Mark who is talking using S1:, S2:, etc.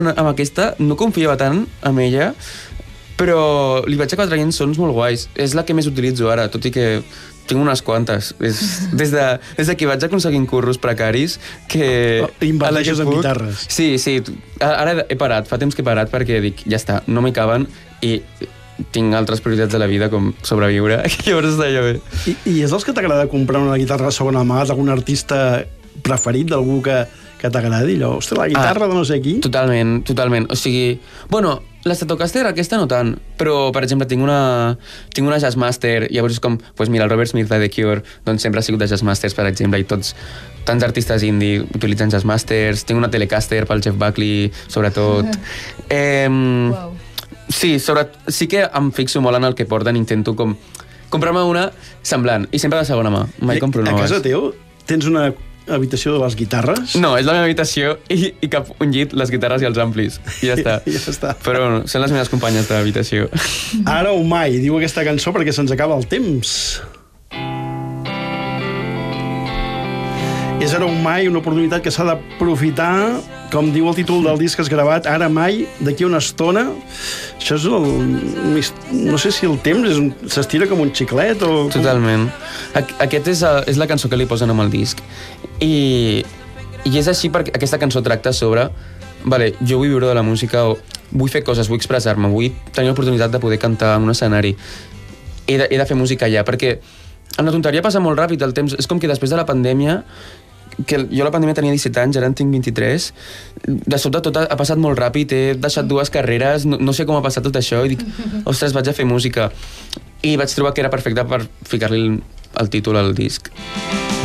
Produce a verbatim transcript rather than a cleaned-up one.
S1: Amb aquesta no confiava tant amb ella, però li vaig acabar traient sons molt guais. És la que més utilitzo ara, tot i que tinc unes quantes. És, des, de, des de que vaig aconseguint curros precaris que...
S2: Inverteixes en guitarres.
S1: Sí, sí. Ara he parat, fa temps que he parat perquè dic, ja està, no m'hi caben i tinc altres prioritats de la vida com sobreviure, llavors està allò bé.
S2: I, I és dels que t'agrada comprar una guitarra de segona mà d'algun artista preferit, d'algú que, que t'agradi? Allò, ostres, la guitarra ah, de no sé qui?
S1: Totalment, totalment. O sigui, bueno, la Stratocaster aquesta no tant, però, per exemple, tinc una, tinc una Jazzmaster, llavors és com, pues mira, el Robert Smith de The Cure, doncs sempre ha sigut de Jazzmasters, per exemple, i tots, tants artistes indie utilitzen Jazzmasters, tinc una Telecaster pel Jeff Buckley, sobretot. eh, wow. Sí, sobre, sí que em fixo molt en el que porten, intento com comprar-me una semblant, i sempre de segona mà, mai I, compro noves.
S2: A casa teu tens una habitació de les guitarres?
S1: No, és la meva habitació i, i cap un llit, les guitarres i els amplis. I ja està.
S2: I ja està.
S1: Però no, són les meves companyes de l'habitació.
S2: Ara o mai, diu aquesta cançó perquè se'ns acaba el temps. És ara o mai una oportunitat que s'ha d'aprofitar, com diu el títol del disc que has gravat, ara mai, d'aquí una estona. Això és el... No sé si el temps s'estira com un xiclet o...
S1: Totalment. Aquest és, és la cançó que li posen amb el disc. I, i és així perquè aquesta cançó tracta sobre... Vale, jo vull viure de la música, o vull fer coses, vull expressar-me, vull tenir l'oportunitat de poder cantar en un escenari. He de, he de fer música ja, perquè en la tonteria passa molt ràpid el temps. És com que després de la pandèmia, que jo a la pandèmia tenia disset anys, ara en tinc vint-i-tres, de sobte tot ha, ha passat molt ràpid, he deixat dues carreres, no, no sé com ha passat tot això, i dic, ostres, vaig a fer música. I vaig trobar que era perfecte per ficar-li el, el títol al disc.